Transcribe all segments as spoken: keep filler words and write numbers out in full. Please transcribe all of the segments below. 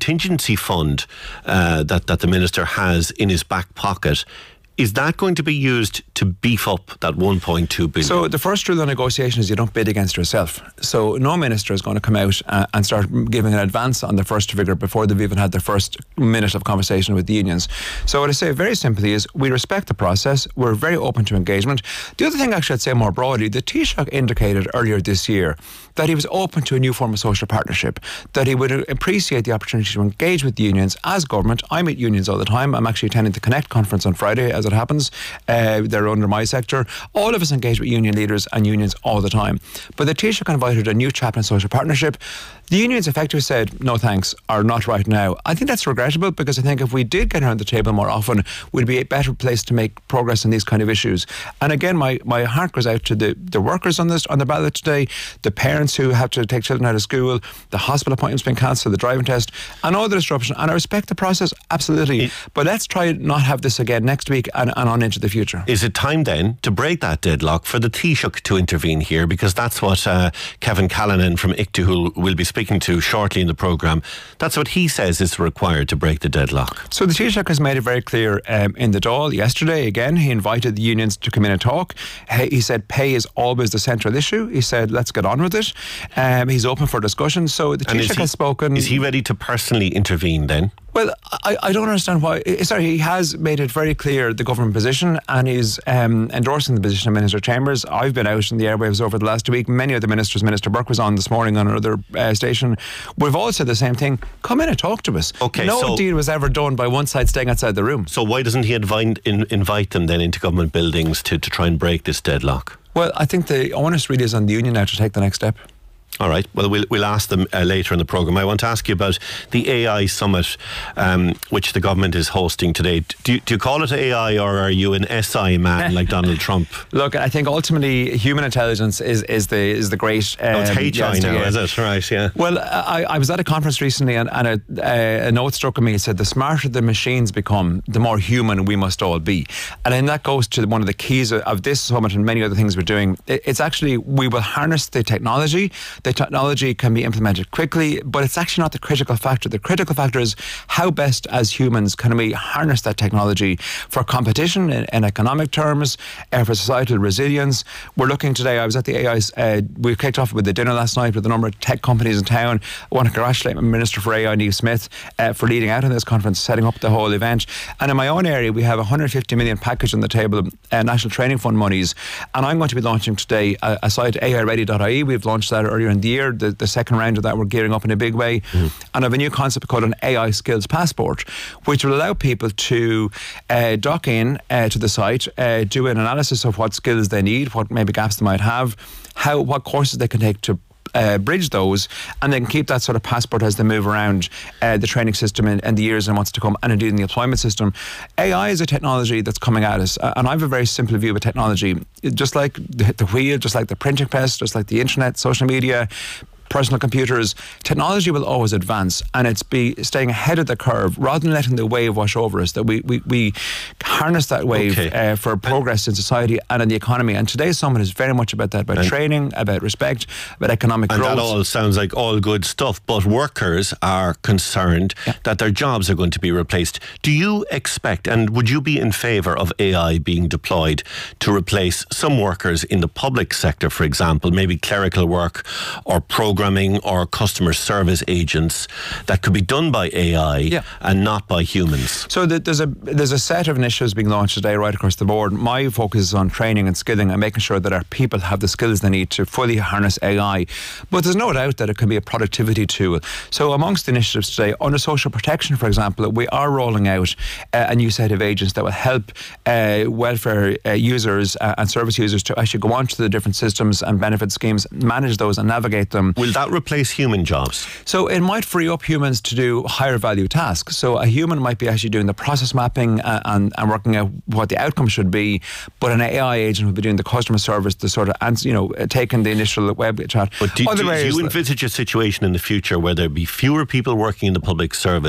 contingency fund uh, that, that the minister has in his back pocket. Is that going to be used to beef up that one point two billion? So the first rule of negotiation is you don't bid against yourself. So no minister is going to come out uh, and start giving an advance on the first figure before they've even had their first minute of conversation with the unions. So what I say very simply is we respect the process. We're very open to engagement. The other thing actually I'd say more broadly, the Taoiseach indicated earlier this year that he was open to a new form of social partnership, that he would appreciate the opportunity to engage with the unions as government. I meet unions all the time. I'm actually attending the Connect conference on Friday as it happens. Uh, they're under my sector. All of us engage with union leaders and unions all the time. But the Taoiseach invited a new chapter in social partnership. The unions effectively said, no thanks, or not right now. I think that's regrettable, because I think if we did get around the table more often, we'd be a better place to make progress on these kind of issues. And again, my, my heart goes out to the, the workers on this on the ballot today, the parents who have to take children out of school, the hospital appointments being cancelled, the driving test, and all the disruption. And I respect the process, absolutely. It, but let's try not have this again next week and, and on into the future. Is it time then to break that deadlock for the Taoiseach to intervene here? Because that's what uh, Kevin Callanan from I C T, who will be speaking to shortly in the programme, that's what he says is required to break the deadlock. So the Taoiseach has made it very clear um, in the Dáil yesterday. Again, he invited the unions to come in and talk. He said pay is always the central issue. He said let's get on with it. Um, he's open for discussion. So the Taoiseach has spoken. Is he ready to personally intervene then? Well, I, I don't understand why. Sorry, he has made it very clear the government position, and he's um, endorsing the position of Minister Chambers. I've been out in the airwaves over the last week. Many of the ministers, Minister Burke was on this morning on another uh, station. We've all said the same thing. Come in and talk to us. Okay, no so, deal was ever done by one side staying outside the room. So why doesn't he invite, in, invite them then into government buildings to, to try and break this deadlock? Well, I think the onus really is on the union now to take the next step. All right. Well, we'll, we'll ask them uh, later in the programme. I want to ask you about the A I summit, um, which the government is hosting today. Do you, do you call it A I, or are you an S I man like Donald Trump? Look, I think ultimately human intelligence is, is the is the great... Um, oh, it's H I now, is it? Right, yeah. Well, I, I was at a conference recently, and, and a, a, a note struck me. It said, the smarter the machines become, the more human we must all be. And then that goes to one of the keys of, of this summit and many other things we're doing. It, it's actually, we will harness the technology. The technology can be implemented quickly, but it's actually not the critical factor. The critical factor is how best as humans can we harness that technology for competition in, in economic terms, uh, for societal resilience. We're looking today, I was at the A I's, uh, we kicked off with the dinner last night with a number of tech companies in town. I want to congratulate my Minister for A I, Niamh Smith, uh, for leading out on this conference, setting up the whole event. And in my own area, we have a one hundred fifty million package on the table, uh, National Training Fund monies. And I'm going to be launching today a, a site, A I ready dot I E. We've launched that earlier in the year. The, the second round of that, we're gearing up in a big way. Mm. And I have a new concept called an A I skills passport, which will allow people to uh, dock in uh, to the site, uh, do an analysis of what skills they need, what maybe gaps they might have, how what courses they can take to Uh, bridge those, and then keep that sort of passport as they move around uh, the training system in, in the years and months to come, and indeed in the employment system. A I is a technology that's coming at us, uh, and I have a very simple view of technology. Just like the, the wheel, just like the printing press, just like the internet, social media, personal computers, technology will always advance, and it's be staying ahead of the curve rather than letting the wave wash over us, that we we, we harness that wave okay. uh, for progress in society and in the economy. And today's summit is very much about that, about and training, about respect, about economic and growth. And that all sounds like all good stuff, but workers are concerned yeah. that their jobs are going to be replaced. Do you expect, and would you be in favour of A I being deployed to replace some workers in the public sector, for example, maybe clerical work or programming or customer service agents that could be done by A I yeah. and not by humans? So the, there's a there's a set of initiatives being launched today right across the board. My focus is on training and skilling and making sure that our people have the skills they need to fully harness A I. But there's no doubt that it can be a productivity tool. So amongst the initiatives today, under social protection, for example, we are rolling out uh, a new set of agents that will help uh, welfare uh, users uh, and service users to actually go onto the different systems and benefit schemes, manage those and navigate them. Will that replace human jobs? So it might free up humans to do higher value tasks. So a human might be actually doing the process mapping uh, and, and working out what the outcome should be, but an A I agent would be doing the customer service, the sort of, and you know, taking the initial web chat. But do, do, do you envisage a situation in the future where there be fewer people working in the public service,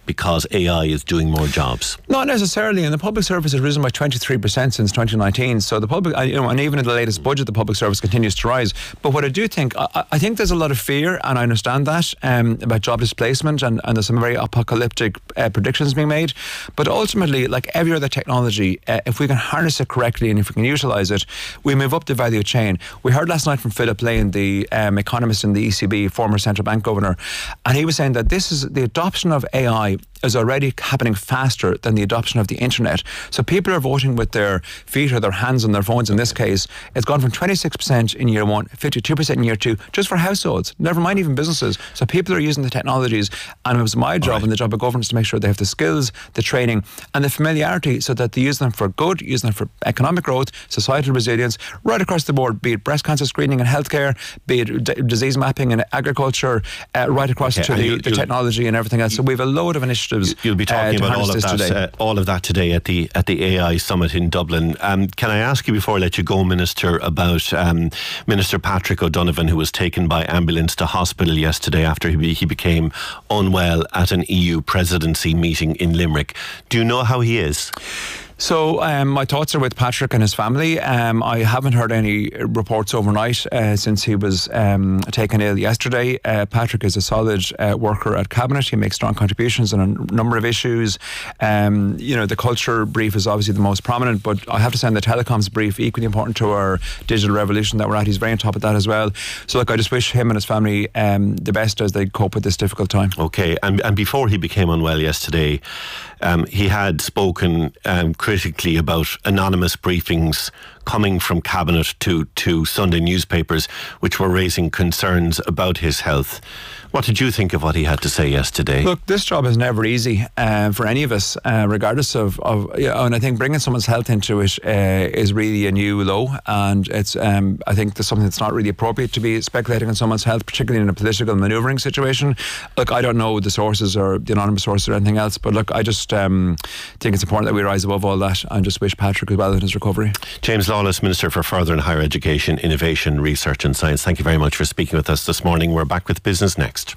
because A I is doing more jobs? Not necessarily, and the public service has risen by twenty-three percent since twenty nineteen. So the public, you know, and even in the latest budget, the public service continues to rise. But what I do think, I, I think there's a lot of fear, and I understand that um, about job displacement, and, and there's some very apocalyptic uh, predictions being made. But ultimately, like every other technology, uh, if we can harness it correctly and if we can utilise it, we move up the value chain. We heard last night from Philip Lane, the um, economist in the E C B, former central bank governor, and he was saying that this is the adoption of A I is already happening faster than the adoption of the internet. So people are voting with their feet or their hands on their phones in this case. It's gone from twenty-six percent in year one, fifty-two percent in year two, just for households, never mind even businesses. So people are using the technologies, and it was my job right. and the job of governments to make sure they have the skills, the training and the familiarity so that they use them for good, use them for economic growth, societal resilience, right across the board, be it breast cancer screening and healthcare, be it d- disease mapping and agriculture, uh, right across okay, to the, you, the technology and everything else. So we have a load of initiatives. You'll be talking uh, about all of that, uh, all of that today at the at the A I Summit in Dublin. Um, can I ask you before I let you go, Minister, about um, Minister Patrick O'Donovan, who was taken by ambulance to hospital yesterday after he, be, he became unwell at an E U presidency meeting in Limerick. Do you know how he is? So um, my thoughts are with Patrick and his family. Um, I haven't heard any reports overnight uh, since he was um, taken ill yesterday. Uh, Patrick is a solid uh, worker at Cabinet. He makes strong contributions on a n- number of issues. Um, you know, the culture brief is obviously the most prominent, but I have to say the telecoms brief, equally important to our digital revolution that we're at. He's very on top of that as well. So look, I just wish him and his family um, the best as they cope with this difficult time. Okay, and, and before he became unwell yesterday, um, he had spoken um, critically about anonymous briefings coming from Cabinet to, to Sunday newspapers, which were raising concerns about his health. What did you think of what he had to say yesterday? Look, this job is never easy uh, for any of us, uh, regardless of, of you know, and I think bringing someone's health into it uh, is really a new low, and it's um, I think there's something that's not really appropriate to be speculating on someone's health, particularly in a political manoeuvring situation. Look, I don't know the sources or the anonymous sources or anything else, but look, I just um, think it's important that we rise above all that and just wish Patrick well in his recovery. James Lawless, Minister for Further and Higher Education, Innovation, Research and Science, thank you very much for speaking with us this morning. We're back with business next.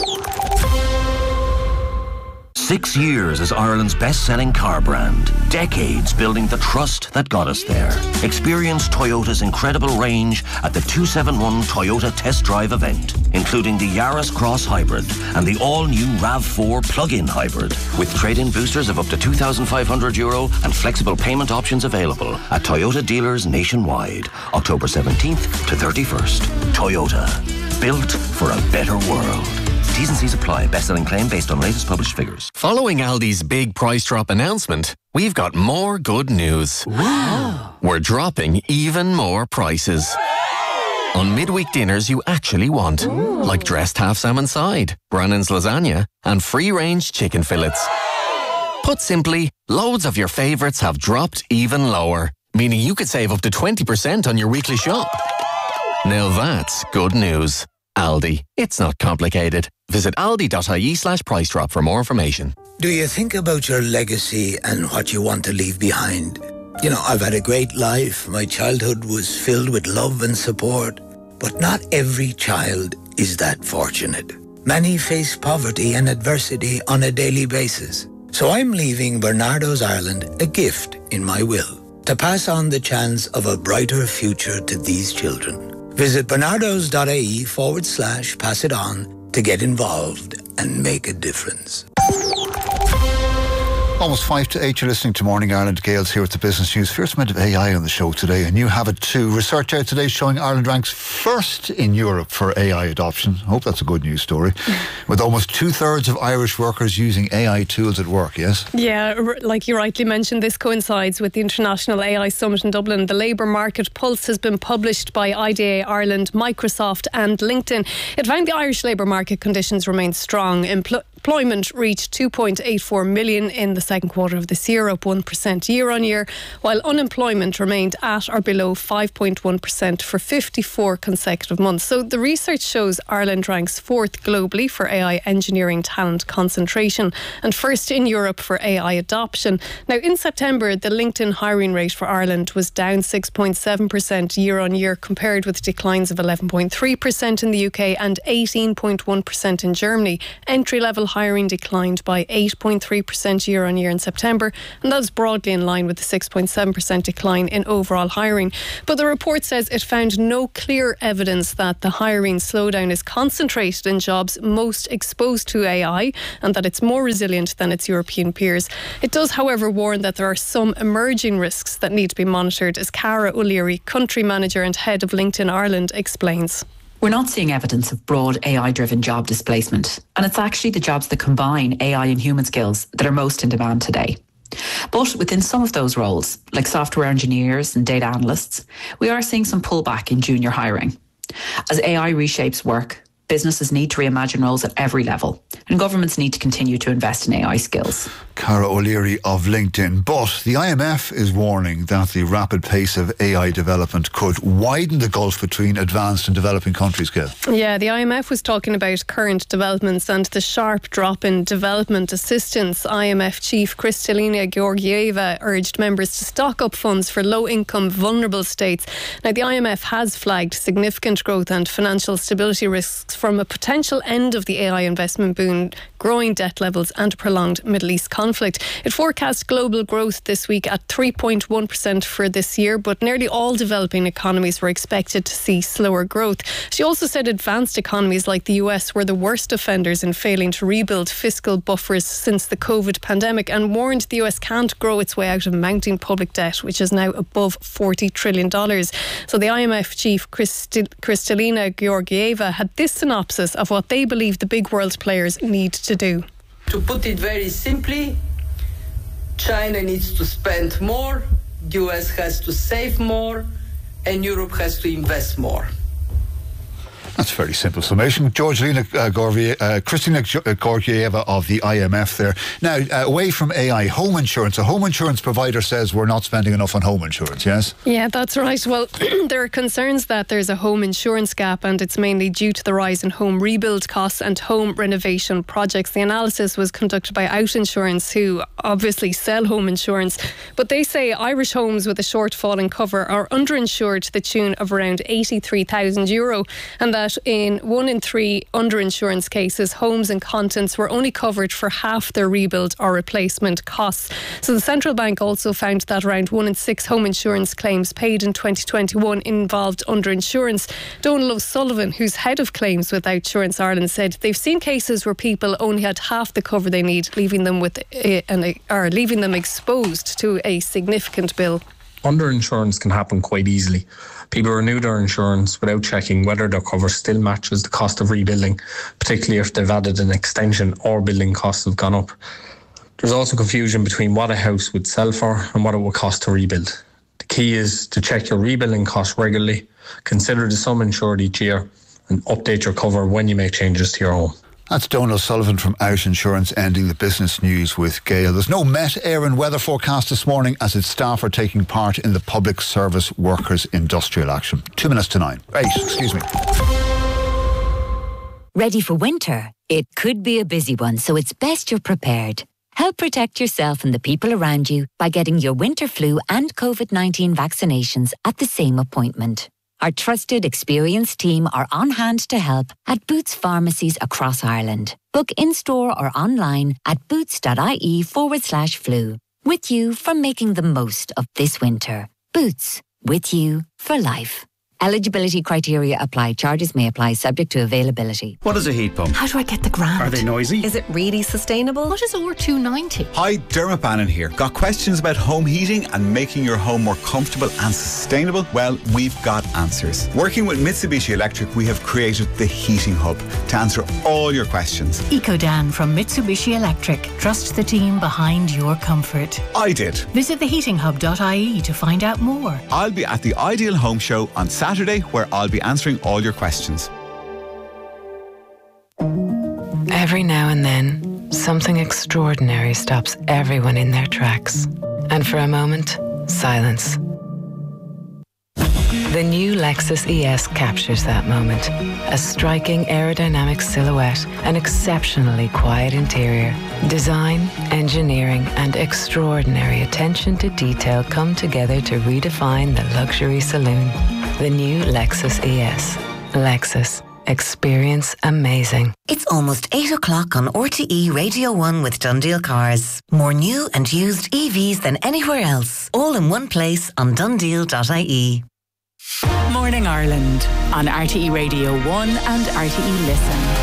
Six years as Ireland's best-selling car brand. Decades building the trust that got us there. Experience Toyota's incredible range at the two seventy-one Toyota Test Drive event, including the Yaris Cross Hybrid and the all-new RAV four plug-in hybrid, with trade-in boosters of up to two thousand five hundred euro and flexible payment options available at Toyota dealers nationwide. October seventeenth to thirty-first. Toyota. Built for a better world. T's and C's apply. Best-selling claim based on latest published figures. Following Aldi's big price drop announcement, we've got more good news. Wow. We're dropping even more prices. On midweek dinners you actually want. Ooh. Like dressed half salmon side, Brannan's lasagna, and free-range chicken fillets. Put simply, loads of your favourites have dropped even lower, meaning you could save up to twenty percent on your weekly shop. Now that's good news. Aldi. It's not complicated. Visit aldi.ie slash price drop for more information. Do you think about your legacy and what you want to leave behind? You know, I've had a great life. My childhood was filled with love and support. But not every child is that fortunate. Many face poverty and adversity on a daily basis. So I'm leaving Bernardo's Ireland a gift in my will to pass on the chance of a brighter future to these children. Visit bernardos.ie forward slash pass it on to get involved and make a difference. Almost five to eight, you're listening to Morning Ireland. Gail's here with the business news. Fierce amount of A I on the show today, and you have it too. Research out today showing Ireland ranks first in Europe for A I adoption. I hope that's a good news story. With almost two-thirds of Irish workers using A I tools at work, yes? Yeah, like you rightly mentioned, this coincides with the International A I Summit in Dublin. The Labour Market Pulse has been published by I D A Ireland, Microsoft and LinkedIn. It found the Irish labour market conditions remain strong. Empl- Employment reached two point eight four million in the second quarter of this year, up one percent year on year, while unemployment remained at or below five point one percent for fifty-four consecutive months. So the research shows Ireland ranks fourth globally for A I engineering talent concentration and first in Europe for A I adoption. Now, in September, the LinkedIn hiring rate for Ireland was down six point seven percent year on year, compared with declines of eleven point three percent in the U K and eighteen point one percent in Germany. Entry-level hiring declined by eight point three percent year on year in September, and that is broadly in line with the six point seven percent decline in overall hiring. But the report says it found no clear evidence that the hiring slowdown is concentrated in jobs most exposed to A I and that it's more resilient than its European peers. It does, however, warn that there are some emerging risks that need to be monitored, as Cara O'Leary, country manager and head of LinkedIn Ireland, explains. We're not seeing evidence of broad A I-driven job displacement, and it's actually the jobs that combine A I and human skills that are most in demand today. But within some of those roles, like software engineers and data analysts, we are seeing some pullback in junior hiring. As A I reshapes work, businesses need to reimagine roles at every level, and governments need to continue to invest in A I skills. Cara O'Leary of LinkedIn. But the I M F is warning that the rapid pace of A I development could widen the gulf between advanced and developing countries, Gail. Yeah, the I M F was talking about current developments and the sharp drop in development assistance. I M F chief Kristalina Georgieva urged members to stock up funds for low-income, vulnerable states. Now, the I M F has flagged significant growth and financial stability risks from a potential end of the A I investment boom, growing debt levels and prolonged Middle East conflict. It forecast global growth this week at three point one percent for this year, but nearly all developing economies were expected to see slower growth. She also said advanced economies like the U S were the worst offenders in failing to rebuild fiscal buffers since the COVID pandemic, and warned the U S can't grow its way out of mounting public debt, which is now above forty trillion dollars. So the I M F chief Christi- Kristalina Georgieva had this synopsis of what they believe the big world players need to do. To put it very simply, China needs to spend more, U S has to save more, and Europe has to invest more. That's a very simple summation. Georgina uh, Gorvie, uh, Kristina Georgieva of the I M F there. Now, uh, away from A I, home insurance. A home insurance provider says we're not spending enough on home insurance, yes? Yeah, that's right. Well, there are concerns that there's a home insurance gap, and it's mainly due to the rise in home rebuild costs and home renovation projects. The analysis was conducted by Out Insurance, who obviously sell home insurance, but they say Irish homes with a shortfall in cover are underinsured to the tune of around eighty-three thousand euro, and that in one in three underinsurance cases, homes and contents were only covered for half their rebuild or replacement costs. So the central bank also found that around one in six home insurance claims paid in twenty twenty-one involved underinsurance. Donal O'Sullivan, who's head of claims with Outsurance Ireland, said they've seen cases where people only had half the cover they need, leaving them with a, an, or leaving them exposed to a significant bill. Underinsurance can happen quite easily. People renew their insurance without checking whether their cover still matches the cost of rebuilding, particularly if they've added an extension or building costs have gone up. There's also confusion between what a house would sell for and what it would cost to rebuild. The key is to check your rebuilding costs regularly, consider the sum insured each year, and update your cover when you make changes to your home. That's Donal Sullivan from Out Insurance ending the business news with Gail. There's no Met air and weather forecast this morning as its staff are taking part in the Public Service Workers Industrial Action. Two minutes to nine. Eight, excuse me. Ready for winter? It could be a busy one, so it's best you're prepared. Help protect yourself and the people around you by getting your winter flu and COVID nineteen vaccinations at the same appointment. Our trusted, experienced team are on hand to help at Boots pharmacies across Ireland. Book in-store or online at boots.ie forward slash flu. With you for making the most of this winter. Boots, with you for life. Eligibility criteria apply. Charges may apply subject to availability. What is a heat pump? How do I get the grant? Are they noisy? Is it really sustainable? What is R two ninety? Hi, Dermot Bannon here. Got questions about home heating and making your home more comfortable and sustainable? Well, we've got answers. Working with Mitsubishi Electric, we have created the Heating Hub to answer all your questions. EcoDan from Mitsubishi Electric. Trust the team behind your comfort. I did. Visit the heating hub dot I E to find out more. I'll be at the Ideal Home Show on Saturday, where I'll be answering all your questions. Every now and then, something extraordinary stops everyone in their tracks. And for a moment, silence. The new Lexus E S captures that moment. A striking aerodynamic silhouette, an exceptionally quiet interior. Design, engineering, and extraordinary attention to detail come together to redefine the luxury saloon. The new Lexus E S. Lexus. Experience amazing. It's almost eight o'clock on R T E Radio one with Dundeel Cars. More new and used E Vs than anywhere else. All in one place on dundeel dot I E. Morning Ireland on R T E Radio one and R T E Listen.